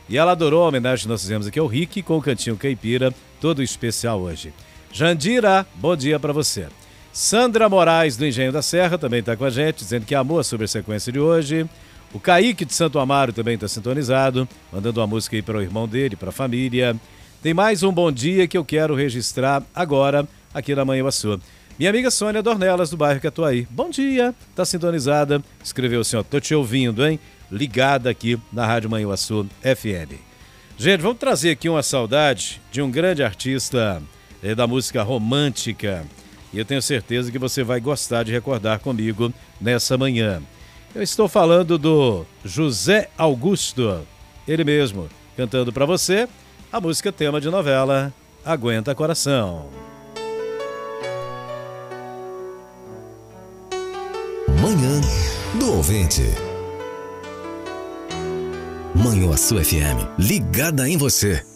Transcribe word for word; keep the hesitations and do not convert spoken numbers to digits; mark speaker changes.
Speaker 1: E ela adorou a homenagem que nós fizemos aqui ao Rick com o Cantinho Caipira, todo especial hoje. Jandira, bom dia para você. Sandra Moraes, do Engenho da Serra, também está com a gente, dizendo que amou sobre a sequência de hoje. O Kaique de Santo Amaro também está sintonizado, mandando uma música aí para o irmão dele, para a família. Tem mais um bom dia que eu quero registrar agora aqui na Manhuaçu. Minha amiga Sônia Dornelas, do bairro Catuaí. Bom dia, tá sintonizada. Escreveu assim, ó, tô te ouvindo, hein? Ligada aqui na Rádio Manhuaçu F M. Gente, vamos trazer aqui uma saudade de um grande artista eh, da música romântica. E eu tenho certeza que você vai gostar de recordar comigo nessa manhã. Eu estou falando do José Augusto, ele mesmo, cantando para você a música tema de novela Aguenta Coração.
Speaker 2: Manhã do Ouvinte. Manhuaçu F M, ligada em você.